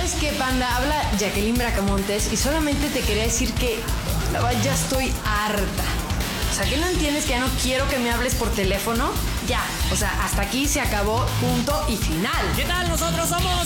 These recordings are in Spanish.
¿Sabes qué, Panda? Habla Jacqueline Bracamontes y solamente te quería decir que la verdad ya estoy harta. O sea, ¿qué no entiendes que ya no quiero que me hables por teléfono? Ya, o sea, hasta aquí se acabó, punto y final. ¿Qué tal? Nosotros somos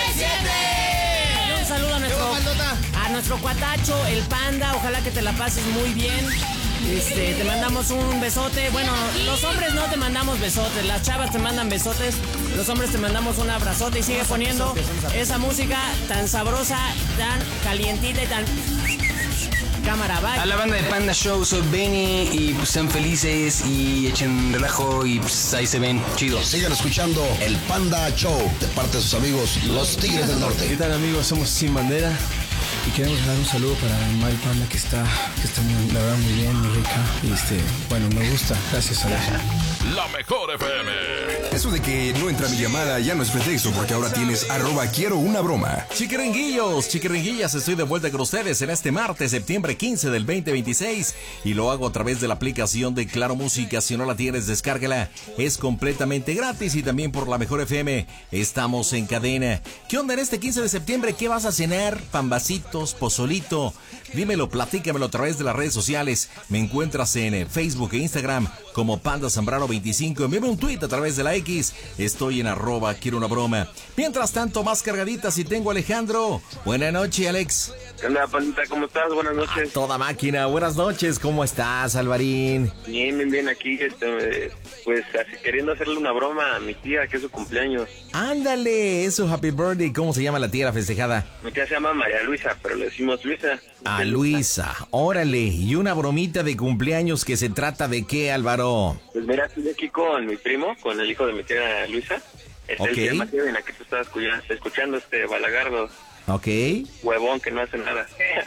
OV7. Y un saludo a nuestro cuatacho, el Panda. Ojalá que te la pases muy bien. Te mandamos un besote. Bueno, los hombres no te mandamos besotes, las chavas te mandan besotes. Los hombres te mandamos un abrazote y sigue poniendo esa música tan sabrosa, tan calientita y tan... Cámara, bye. A la banda de Panda Show, soy Benny y pues sean felices y echen relajo y pues ahí se ven, chido. Sigan escuchando el Panda Show de parte de sus amigos, los Tigres del Norte. ¿Qué tal, amigos? Somos Sin Bandera y queremos dar un saludo para Mari Panda que está muy, la verdad, muy bien, muy rica y bueno, me gusta, gracias a Dios. La mejor FM. Eso de que no entra mi llamada ya no es pretexto porque ahora tienes @quiero-una-broma. Chiquiringuillos, chiquiringuillas, estoy de vuelta con ustedes en este martes, septiembre 15 del 2026 y lo hago a través de la aplicación de Claro Música. Si no la tienes, descárgala, es completamente gratis y también por la mejor FM estamos en cadena. ¿Qué onda en este 15 de septiembre? ¿Qué vas a cenar? ¿Pambacitos? ¿Pozolito? Dímelo, platícamelo a través de las redes sociales. Me encuentras en Facebook e Instagram como Panda Zambrano 25. Envíame un tweet a través de la X. Estoy en @quiero-una-broma. Mientras tanto, más cargaditas y tengo a Alejandro. Buenas noches, Alex. ¿Qué onda, Pandita? ¿Cómo estás? Buenas noches. Toda máquina. Buenas noches. ¿Cómo estás, Alvarín? Bien, aquí, pues así queriendo hacerle una broma a mi tía, que es su cumpleaños. Ándale, es su happy birthday. ¿Cómo se llama la tía festejada? Mi tía se llama María Luisa, pero le decimos Luisa. A Luisa, órale. Y una bromita de cumpleaños que se trata de qué, Álvaro. Pues mira, estoy aquí con mi primo, con el hijo de mi tía Luisa. Es el que más en la que tú estabas escuchando, Balagardo. Ok. Huevón que no hace nada.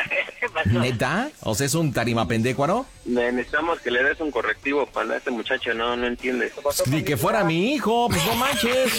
¿Neta? O sea, ¿es un tarimapendécuaro? Necesitamos que le des un correctivo, Panda. Este muchacho no entiende. Ni que fuera mi hijo, pues no manches.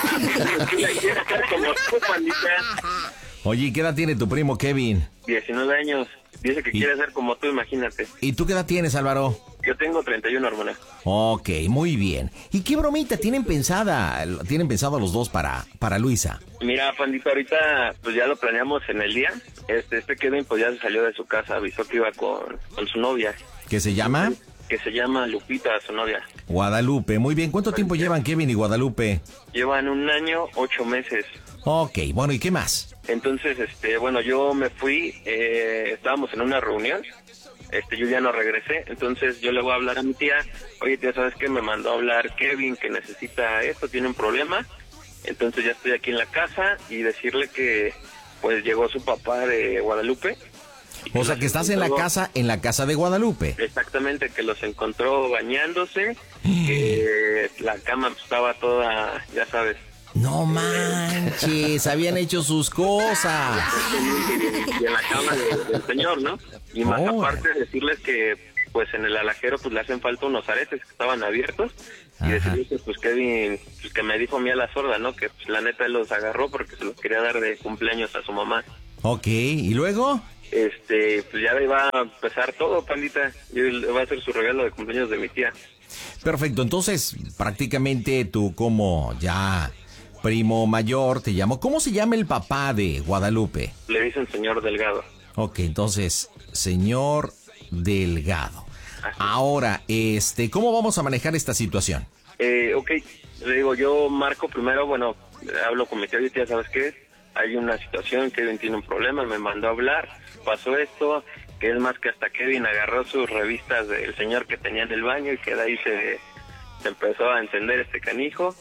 Como tú, Pandita. Oye, ¿qué edad tiene tu primo Kevin? 19 años. Dice que quiere ser como tú, imagínate. ¿Y tú qué edad tienes, Álvaro? Yo tengo 31, hermana. Ok, muy bien. ¿Y qué bromita tienen pensado los dos para Luisa? Mira, Pandita, ahorita pues ya lo planeamos en el día. Este Kevin pues ya se salió de su casa, avisó que iba con su novia. ¿Qué se llama? Que se llama Lupita, su novia. Guadalupe, muy bien. ¿Cuánto tiempo llevan Kevin y Guadalupe? Llevan 1 año, 8 meses. Ok, bueno, ¿y qué más? Entonces, bueno, yo me fui, estábamos en una reunión, yo ya no regresé, entonces yo le voy a hablar a mi tía, oye tía, ¿sabes qué? Me mandó a hablar Kevin que necesita esto, tiene un problema, entonces ya estoy aquí en la casa y decirle que pues llegó su papá de Guadalupe. O sea, que estás en la casa de Guadalupe. Exactamente, que los encontró bañándose, que la cama estaba toda, ya sabes. No manches, habían hecho sus cosas. Y en la cama del señor, ¿no? Y más aparte decirles que pues en el alajero pues le hacen falta unos aretes que estaban abiertos. Y decirles que pues Kevin, pues que me dijo a mí a la sorda, ¿no? Que pues la neta él los agarró porque se los quería dar de cumpleaños a su mamá. Ok, ¿y luego? Pues ya iba a empezar todo, Pandita. Y va a ser su regalo de cumpleaños de mi tía. Perfecto, entonces prácticamente tú como ya primo mayor te llamo. ¿Cómo se llama el papá de Guadalupe? Le dicen señor Delgado. Ok, entonces, señor Delgado. Ahora, ¿cómo vamos a manejar esta situación? Ok, le digo, yo marco primero, bueno, hablo con mi tía y tía, ¿sabes qué? Hay una situación, Kevin tiene un problema, me mandó a hablar, pasó esto, que es más que hasta Kevin agarró sus revistas del señor que tenía en el baño y que de ahí se empezó a encender este canijo.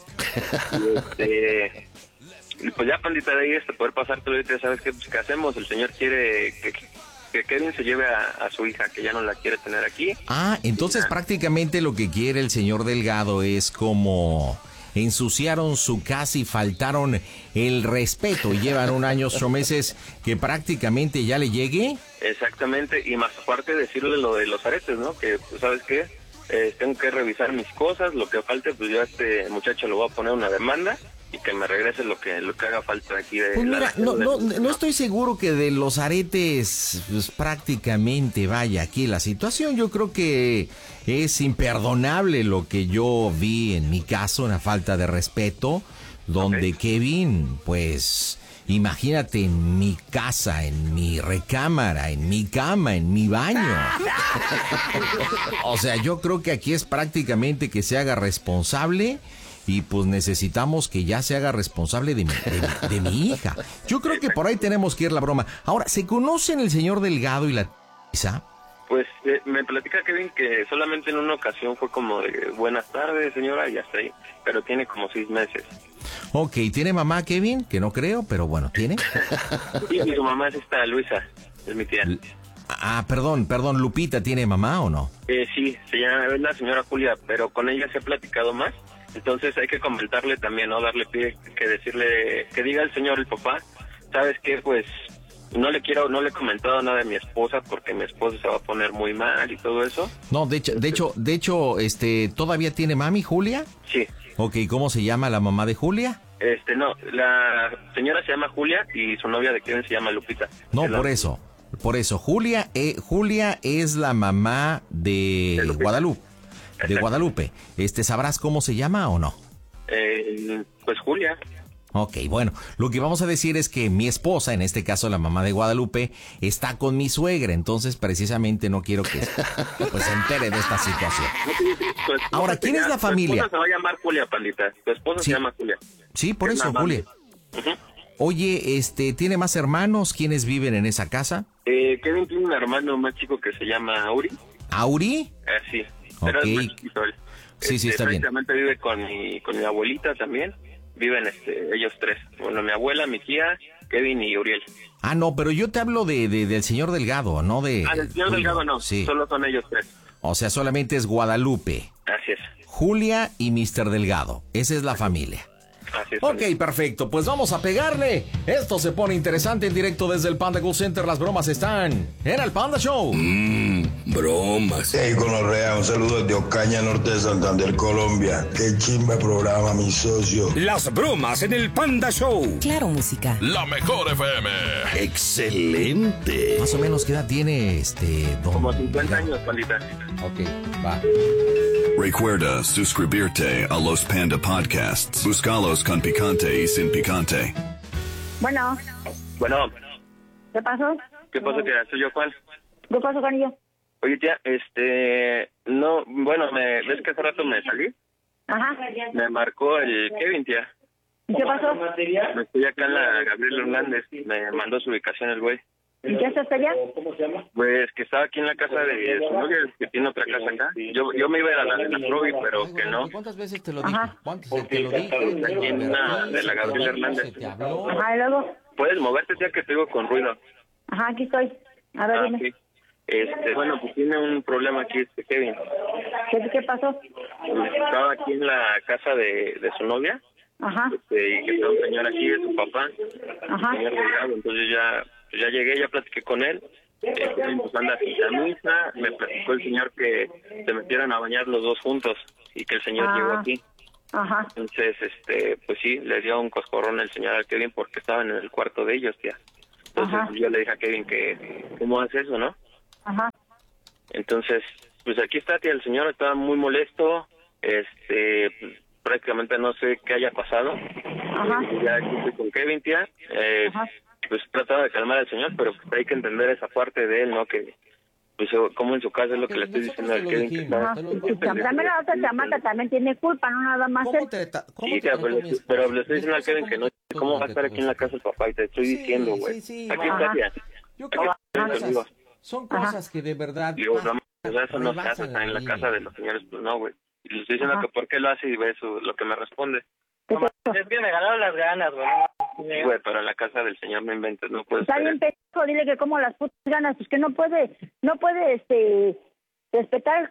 Y pues ya, Pandita, de ahí poder pasar todo el día, ¿sabes qué? Pues, ¿qué hacemos? El señor quiere que Kevin se lleve a su hija, que ya no la quiere tener aquí. Entonces prácticamente lo que quiere el señor Delgado es como ensuciaron su casa y faltaron el respeto y llevan 1 año, 8 meses que prácticamente ya le llegue. Exactamente, y más aparte decirle lo de los aretes, ¿no? Que, pues, ¿sabes qué? Tengo que revisar mis cosas, lo que falte, pues yo a este muchacho le voy a poner una demanda y que me regrese lo que haga falta aquí de... Pues mira, no estoy seguro que de los aretes, pues prácticamente vaya aquí la situación. Yo creo que es imperdonable lo que yo vi en mi caso, una falta de respeto, donde Kevin, pues, Imagínate en mi casa, en mi recámara, en mi cama, en mi baño. O sea, yo creo que aquí es prácticamente que se haga responsable y pues necesitamos que ya se haga responsable de mi hija. Yo creo que por ahí tenemos que ir la broma. Ahora, ¿se conocen el señor Delgado y la Isa? Pues me platica Kevin que solamente en una ocasión fue como de buenas tardes, señora, y hasta ahí. Pero tiene como 6 meses. Ok, ¿tiene mamá Kevin? Que no creo, pero bueno, ¿tiene? Sí, y su mamá es esta Luisa, es mi tía. Perdón, ¿Lupita tiene mamá o no? Sí, se llama, es la señora Julia, pero con ella se ha platicado más. Entonces hay que comentarle también, ¿no? Darle pie, que decirle, que diga el señor, el papá, ¿sabes qué? Pues no le he comentado nada de mi esposa porque mi esposa se va a poner muy mal y todo eso. No, de hecho, ¿todavía tiene mami Julia? Sí. Ok, ¿cómo se llama la mamá de Julia? No, la señora se llama Julia y su novia de Kevin se llama Lupita. No, por eso, Julia es la mamá de Guadalupe. De Guadalupe. ¿Sabrás cómo se llama o no? Pues Julia. Ok, bueno, lo que vamos a decir es que mi esposa, en este caso la mamá de Guadalupe, está con mi suegra, entonces precisamente no quiero que pues, se entere de esta situación. Ahora, ¿quién es la familia? Tu esposa se va a llamar Julia, pandita. Tu esposa se llama Julia. Sí, por eso, Julia. Oye, ¿tiene más hermanos? ¿Quiénes viven en esa casa? Kevin tiene un hermano más chico que se llama Auri. ¿Auri? Sí, pero okay. Es más chiquito él. Sí, está bien. Precisamente vive con mi abuelita también. Viven ellos 3. Bueno, mi abuela, mi tía, Kevin y Uriel. Ah, no, pero yo te hablo del señor Delgado, no de... del señor Delgado no, sí. Solo son ellos 3. O sea, solamente es Guadalupe. Así es. Julia y Mr. Delgado. Esa es la familia. Así es. Ok, perfecto. Pues vamos a pegarle. Esto se pone interesante en directo desde el Panda Cool Center. Las bromas están en el Panda Show. Bromas. Hey, Gonorrea, un saludo desde Ocaña, norte de Santander, Colombia. Qué chimba programa, mi socio. Las bromas en el Panda Show. Claro, música. La mejor FM. Excelente. Más o menos, ¿qué edad tiene Como 50 años, pandita. Ok, va. Recuerda suscribirte a los Panda Podcasts. Búscalos con picante y sin picante. Bueno. ¿Qué pasó? ¿Qué pasó, tía? ¿Soy yo, Juan? ¿Qué pasó, Canillo? Oye, tía, no, bueno, ¿ves que hace rato me salí? Ajá. Me marcó el Kevin, tía. ¿Qué pasó? Estoy acá en la Gabriel Hernández. Me mandó su ubicación el güey. ¿Y qué haces allá? ¿Cómo se llama? Pues que estaba aquí en la casa de su novia, que tiene otra casa acá. Yo me iba a la de la Provi, pero que no. ¿Cuántas veces te lo dije? ¿Cuántas te lo dije? Aquí en una de la Gabriel Hernández. Ajá, ¿y luego? ¿Puedes moverte, tía, que te digo con ruido? Ajá, aquí estoy. A ver, dime. Sí. Bueno, pues tiene un problema aquí Kevin. ¿Qué pasó? Estaba aquí en la casa de su novia. Ajá. Y que está un señor aquí, de su papá. Ajá. Señor Delgado. Entonces ya llegué, ya platiqué con él. Pues anda sin camisa. Me platicó el señor que se metieran a bañar los dos juntos y que el señor llegó aquí. Ajá. Entonces, pues sí, le dio un coscorrón el señor al Kevin porque estaban en el cuarto de ellos, tía. Entonces yo le dije a Kevin que cómo hace eso, ¿no? Ajá. Entonces, pues aquí está, tía, el señor está muy molesto, pues, prácticamente no sé qué haya pasado. Ajá. Ya aquí estoy con Kevin, tía, pues trataba de calmar al señor, pero pues, hay que entender esa parte de él, ¿no? Que, pues, como en su casa es lo que le estoy diciendo al Kevin. Que está, también la otra chamaca también tiene culpa, no nada más él. Sí, tía, pero le estoy diciendo al Kevin que no, ¿cómo va a estar aquí en la casa el papá? Y te estoy diciendo, güey. Aquí está, tía. Yo creo que son cosas que de verdad... Digo, no, eso no se hace en la casa de los señores, pues no, güey. Y le estoy diciendo que por qué lo hace y ve lo que me responde. Es que me ganaron las ganas, güey. Sí, güey, pero en la casa del señor no inventes, no puedes. Está bien, pendejo, dile que como las putas ganas, pues que no puede, respetar el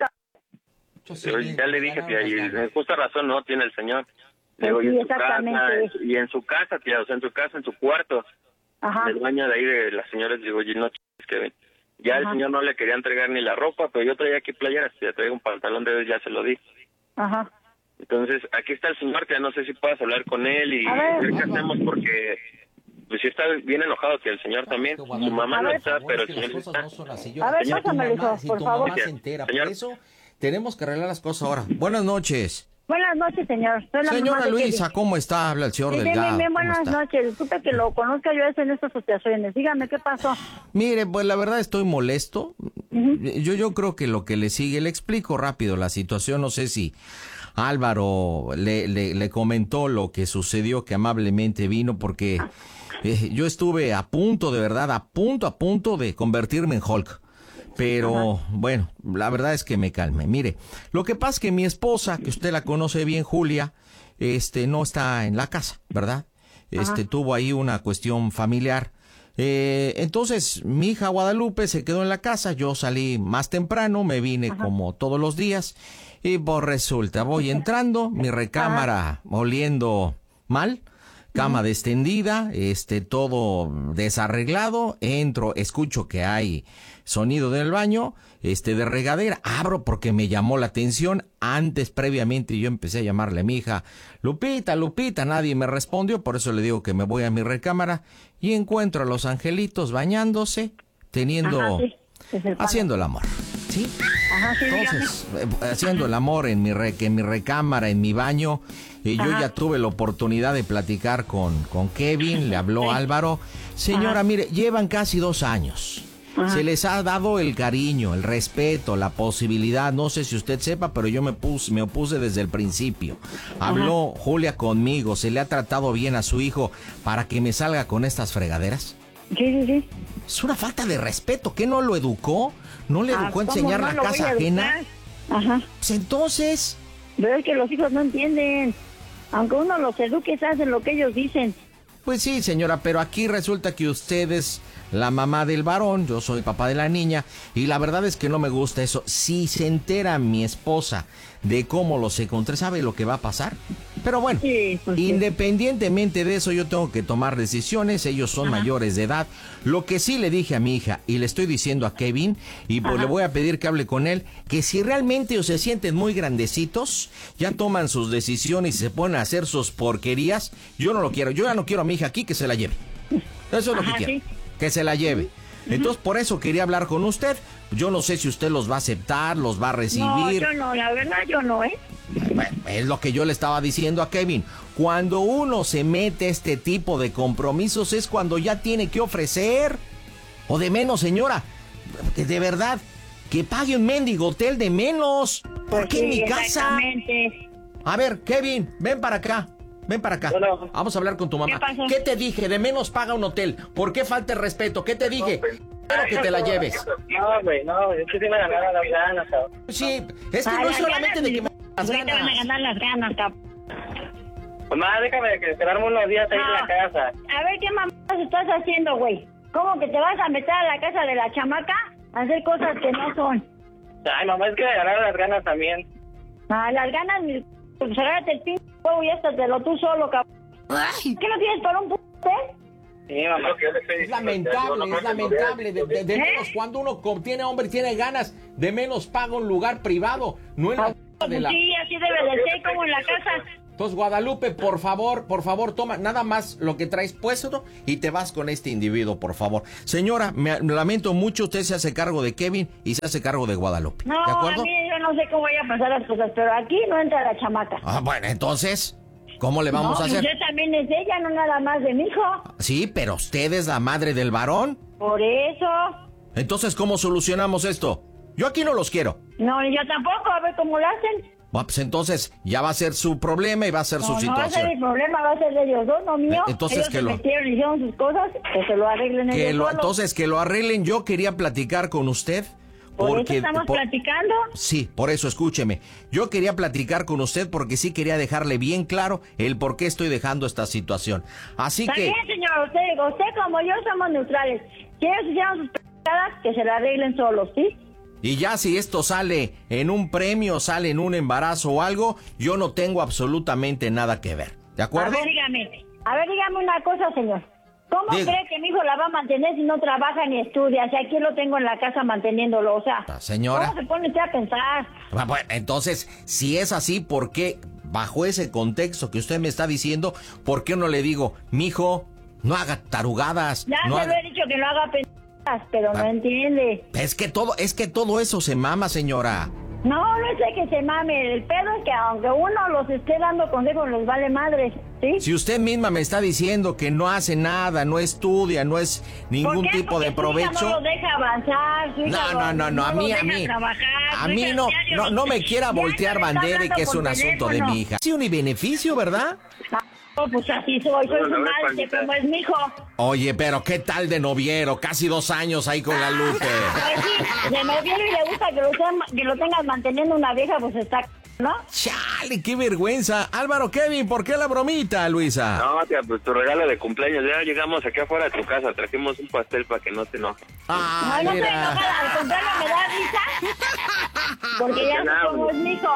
ya le dije, tía, y justa razón no tiene el señor. Digo, sí, y en su casa, tía, o sea, en su cuarto. Ajá. El baño de ahí de las señoras, digo, y no es que ya el señor no le quería entregar ni la ropa, pero yo traía aquí playeras, ya traía un pantalón de ya se lo di. Ajá. Entonces, aquí está el señor, que no sé si puedas hablar con él y ver qué hacemos, porque pues sí está bien enojado, que el señor también, su mamá no está, pero el señor está. A ver, pásamelo, por favor. Por eso tenemos que arreglar las cosas ahora. Buenas noches. Buenas noches, señor. Soy la Señora mamá de Luisa, Kevin. ¿cómo está? Habla el señor Delgado. Bien, buenas noches. Disculpe que lo conozca yo en estas situaciones. Dígame, ¿qué pasó? Mire, pues la verdad estoy molesto. Yo creo que lo que le sigue, le explico rápido la situación. No sé si Álvaro le comentó lo que sucedió, que amablemente vino, porque yo estuve a punto, de verdad, a punto de convertirme en Hulk. Pero, bueno, la verdad es que me calme. Mire, lo que pasa es que mi esposa, que usted la conoce bien, Julia, no está en la casa, ¿verdad? Tuvo ahí una cuestión familiar. Entonces, mi hija Guadalupe se quedó en la casa, yo salí más temprano, me vine como todos los días, y pues resulta, voy entrando, mi recámara oliendo mal, cama destendida, todo desarreglado, entro, escucho que hay sonido del baño, de regadera, abro porque me llamó la atención, antes previamente yo empecé a llamarle a mi hija, Lupita, nadie me respondió, por eso le digo que me voy a mi recámara y encuentro a los angelitos bañándose, haciendo el amor, ¿sí? Entonces, haciendo el amor en mi recámara, en mi baño, yo ya tuve la oportunidad de platicar con Kevin, le habló Álvaro. Señora, mire, llevan casi 2 años. Se les ha dado el cariño, el respeto, la posibilidad, no sé si usted sepa, pero yo me opuse desde el principio. Habló Julia conmigo, se le ha tratado bien a su hijo para que me salga con estas fregaderas. Sí. Es una falta de respeto, ¿qué no lo educó? ¿No le educó a enseñar la casa ajena? Pues entonces... Pero es que los hijos no entienden. Aunque uno los eduque, hacen lo que ellos dicen. Pues sí, señora, pero aquí resulta que usted es la mamá del varón, yo soy papá de la niña, y la verdad es que no me gusta eso. Si se entera mi esposa de cómo los encontré, ¿sabe lo que va a pasar? Pero bueno, independientemente de eso, yo tengo que tomar decisiones, ellos son mayores de edad. Lo que sí le dije a mi hija, y le estoy diciendo a Kevin, y pues le voy a pedir que hable con él, que si realmente se sienten muy grandecitos, ya toman sus decisiones y se ponen a hacer sus porquerías, yo no lo quiero, yo ya no quiero a mi hija aquí, que se la lleve. Eso es lo que quiero, que se la lleve. Entonces, por eso quería hablar con usted. Yo no sé si usted los va a aceptar, los va a recibir. No, yo no, la verdad yo no, Bueno, es lo que yo le estaba diciendo a Kevin. Cuando uno se mete a este tipo de compromisos es cuando ya tiene que ofrecer. O de menos, señora, que de verdad, que pague un mendigo hotel de menos. ¿Por qué en mi casa? A ver, Kevin, ven para acá. Ven para acá. Bueno, vamos a hablar con tu mamá. ¿Qué te dije? De menos paga un hotel. ¿Por qué falta el respeto? ¿Qué te dije? Quiero que te la lleves. No, güey, no. Es que sí me ganaron las ganas, cabrón. Sí, es que no es solamente de que me las ganas. Te van a ganar las ganas, cabrón. Mamá, déjame quedarme unos días ahí en la casa. A ver, ¿qué mamadas estás haciendo, güey? ¿Cómo que te vas a meter a la casa de la chamaca a hacer cosas que no son? Ay, mamá, es que me ganaron las ganas también. Las ganas, pues agárrate el pinche huevo y éstatelo tú solo, cabrón. ¿Qué no tienes para un Sí, mamá. Es lamentable. De menos cuando uno tiene hombre y tiene ganas, de menos paga un lugar privado, no en la de la... Sí, así debe de ser, como en la casa. Entonces, Guadalupe, por favor, toma nada más lo que traes puesto y te vas con este individuo, por favor. Señora, me lamento mucho, usted se hace cargo de Kevin y se hace cargo de Guadalupe. No, ¿de acuerdo? A mí yo no sé cómo vayan a pasar las cosas, pero aquí no entra la chamaca. Bueno, entonces, ¿cómo le vamos a hacer? Usted también es de ella, no nada más de mi hijo. Sí, pero usted es la madre del varón. Por eso. Entonces, ¿cómo solucionamos esto? Yo aquí no los quiero. No, yo tampoco, a ver cómo lo hacen. Bueno, pues entonces ya va a ser su problema y va a ser su situación. No va a ser mi problema, va a ser de ellos dos, no mío. Entonces ellos se metieron y hicieron sus cosas, que se lo arreglen ellos solos. Entonces que lo arreglen. Yo quería platicar con usted. ¿Por eso estamos platicando? Sí, por eso, escúcheme. Yo quería platicar con usted porque sí quería dejarle bien claro el por qué estoy dejando esta situación. Así que... También, señor, usted como yo somos neutrales. Si ellos hicieron sus pendejadas, que se la arreglen solos, ¿sí? Y ya si esto sale en un premio, sale en un embarazo o algo, yo no tengo absolutamente nada que ver. ¿De acuerdo? A ver, dígame una cosa, señor. ¿Cómo cree que mi hijo la va a mantener si no trabaja ni estudia? Si aquí lo tengo en la casa manteniéndolo, o sea... Señora... ¿Cómo se pone usted a pensar? Bueno, entonces, si es así, ¿por qué, bajo ese contexto que usted me está diciendo, por qué no le digo, mijo, no haga tarugadas? Ya no se lo he dicho que no haga pendejadas, pero no entiende. Es que todo eso se mama, señora. No, no es de que se mame. El pedo es que aunque uno los esté dando consejos, les vale madre, ¿sí? Si usted misma me está diciendo que no hace nada, no estudia, no es ningún tipo de provecho. Su hija no lo deja avanzar, su hija no, a mí no me quiera voltear bandera y que es un asunto de mi hija. Sí, un beneficio, ¿verdad? No, pues así soy su madre, como es mi hijo. Oye, pero ¿qué tal de noviero? Casi 2 años ahí con la Lupe. Pues sí, de noviero y le gusta que lo tengas manteniendo una vieja, pues está, ¿no? Chale, qué vergüenza. Álvaro, Kevin, ¿por qué la bromita, Luisa? No, tía, pues tu regalo de cumpleaños. Ya llegamos aquí afuera de tu casa, trajimos un pastel para que no te enojes. Ah, no estoy enojada, al contrario me da risa. Porque ya sé cómo es mi hijo.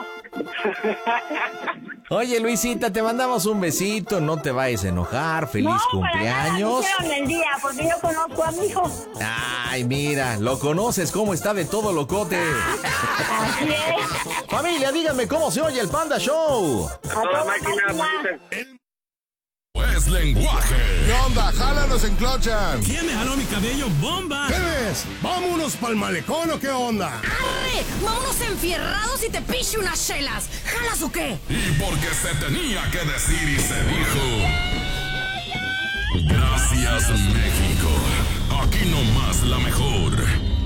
Oye, Luisita, te mandamos un besito, no te vayas a enojar, feliz cumpleaños. No, el día, porque yo conozco a mi hijo. Ay, mira, lo conoces, cómo está de todo locote. Así es. Familia, díganme cómo se oye el Panda Show. A toda máquina, Pues lenguaje. ¿Qué onda? ¡Jálanos en clocha! ¿Quién me jaló mi cabello? ¡Bomba! ¿Qué ves? ¿Vámonos pa'l malecón o qué onda? ¡Arre! ¡Vámonos enfierrados y te piche unas chelas! ¿Jalas o qué? Y porque se tenía que decir y se dijo. Gracias, México. Aquí nomás la mejor.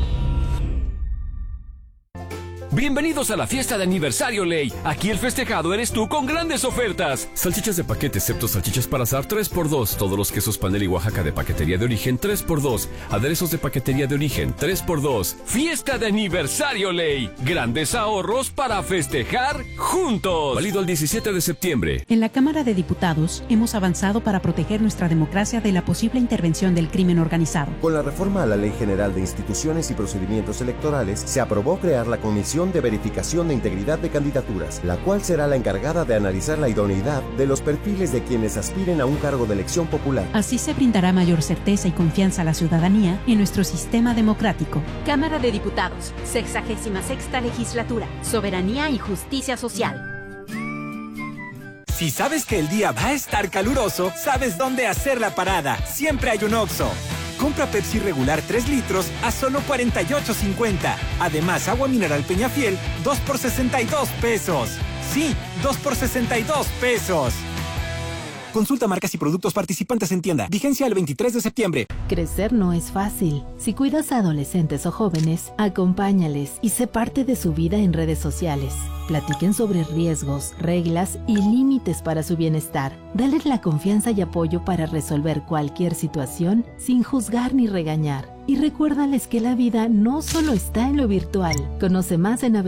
Bienvenidos a la fiesta de aniversario Ley. Aquí el festejado eres tú con grandes ofertas. Salchichas de paquete excepto salchichas para asar 3x2. Todos los quesos Panela y Oaxaca de paquetería de origen 3x2. Aderezos de paquetería de origen 3x2. Fiesta de aniversario Ley. Grandes ahorros para festejar juntos. Válido el 17 de septiembre. En la Cámara de Diputados hemos avanzado para proteger nuestra democracia de la posible intervención del crimen organizado. Con la reforma a la Ley General de Instituciones y Procedimientos Electorales se aprobó crear la Comisión de Verificación de Integridad de Candidaturas, la cual será la encargada de analizar la idoneidad de los perfiles de quienes aspiren a un cargo de elección popular. Así se brindará mayor certeza y confianza a la ciudadanía en nuestro sistema democrático. Cámara de Diputados, 66ª Legislatura, Soberanía y Justicia Social. Si sabes que el día va a estar caluroso, sabes dónde hacer la parada. Siempre hay un Oxxo. Compra Pepsi regular 3 litros a solo $48.50. Además, agua mineral Peñafiel, 2 por $62. Sí, 2 por $62. Consulta marcas y productos participantes en tienda. Vigencia el 23 de septiembre. Crecer no es fácil. Si cuidas a adolescentes o jóvenes, acompáñales y sé parte de su vida en redes sociales. Platiquen sobre riesgos, reglas y límites para su bienestar. Dales la confianza y apoyo para resolver cualquier situación sin juzgar ni regañar. Y recuérdales que la vida no solo está en lo virtual. Conoce más en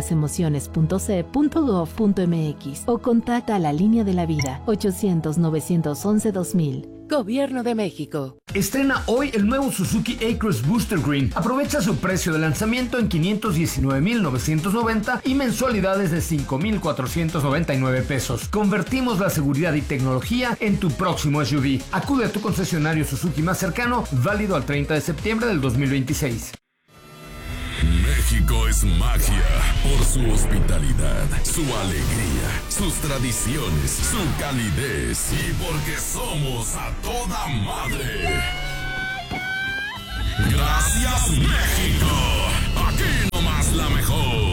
abcdelasemociones.ce.gov.mx o contacta a la Línea de la Vida 800-911-2000. Gobierno de México. Estrena hoy el nuevo Suzuki A-Cross Booster Green. Aprovecha su precio de lanzamiento en $519,990 y mensualidades de $5,499. Convertimos la seguridad y tecnología en tu próximo SUV. Acude a tu concesionario Suzuki más cercano, válido al 30 de septiembre del 2026. México es magia por su hospitalidad, su alegría, sus tradiciones, su calidez y porque somos a toda madre. Gracias, México. Aquí nomás la mejor.